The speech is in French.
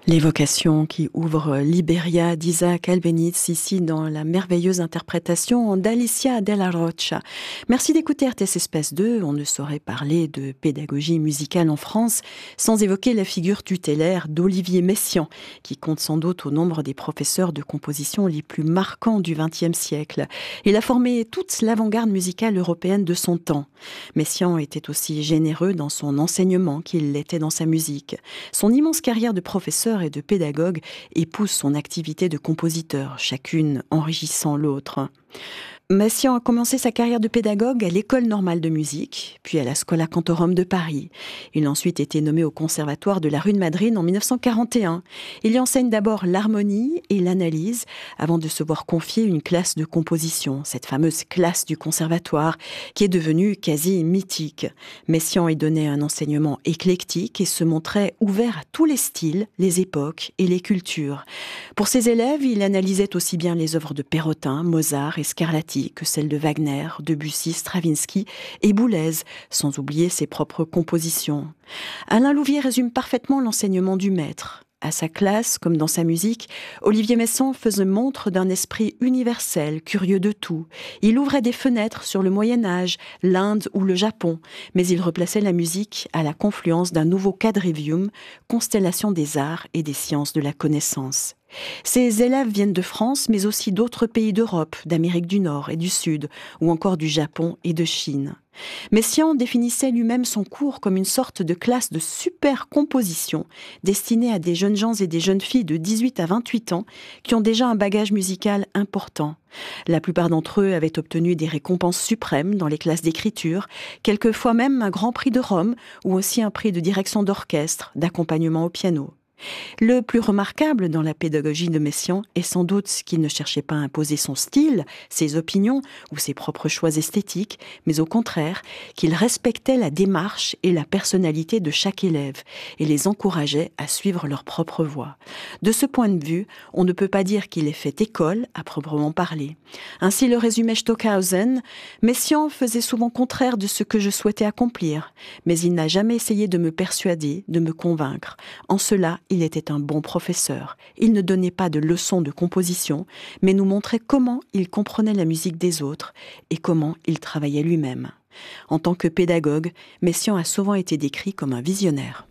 L'évocation qui ouvre Liberia d'Isaac Albéniz, ici dans la merveilleuse interprétation d'Alicia Della Rocha. Merci d'écouter RTS Espace 2. On ne saurait parler de pédagogie musicale en France sans évoquer la figure tutélaire d'Olivier Messiaen, qui compte sans doute au nombre des professeurs de composition les plus marquants du XXe siècle. Il a formé toute l'avant-garde musicale européenne de son temps. Messiaen était aussi généreux dans son enseignement qu'il l'était dans sa musique. Son immense carrière de professeur et de pédagogue épouse son activité de compositeur, chacune enrichissant l'autre. Messiaen a commencé sa carrière de pédagogue à l'École normale de musique, puis à la Schola Cantorum de Paris. Il a ensuite été nommé au Conservatoire de la rue de Madrid en 1941. Il y enseigne d'abord l'harmonie et l'analyse, avant de se voir confier une classe de composition, cette fameuse classe du Conservatoire, qui est devenue quasi mythique. Messiaen y donnait un enseignement éclectique et se montrait ouvert à tous les styles, les époques et les cultures. Pour ses élèves, il analysait aussi bien les œuvres de Perrotin, Mozart et Scarlatti que celles de Wagner, Debussy, Stravinsky et Boulez, sans oublier ses propres compositions. Alain Louvier résume parfaitement l'enseignement du maître. À sa classe, comme dans sa musique, Olivier Messiaen faisait montre d'un esprit universel, curieux de tout. Il ouvrait des fenêtres sur le Moyen-Âge, l'Inde ou le Japon, mais il replaçait la musique à la confluence d'un nouveau quadrivium, constellation des arts et des sciences de la connaissance. Ses élèves viennent de France, mais aussi d'autres pays d'Europe, d'Amérique du Nord et du Sud, ou encore du Japon et de Chine. Messiaen définissait lui-même son cours comme une sorte de classe de super-composition destinée à des jeunes gens et des jeunes filles de 18 à 28 ans qui ont déjà un bagage musical important. La plupart d'entre eux avaient obtenu des récompenses suprêmes dans les classes d'écriture, quelquefois même un grand prix de Rome ou aussi un prix de direction d'orchestre, d'accompagnement au piano. Le plus remarquable dans la pédagogie de Messiaen est sans doute qu'il ne cherchait pas à imposer son style, ses opinions ou ses propres choix esthétiques, mais au contraire, qu'il respectait la démarche et la personnalité de chaque élève et les encourageait à suivre leur propre voie. De ce point de vue, on ne peut pas dire qu'il ait fait école à proprement parler. Ainsi le résumait Stockhausen, Messiaen faisait souvent contraire de ce que je souhaitais accomplir, mais il n'a jamais essayé de me persuader, de me convaincre. En cela, il était un bon professeur. Il ne donnait pas de leçons de composition, mais nous montrait comment il comprenait la musique des autres et comment il travaillait lui-même. En tant que pédagogue, Messiaen a souvent été décrit comme un visionnaire.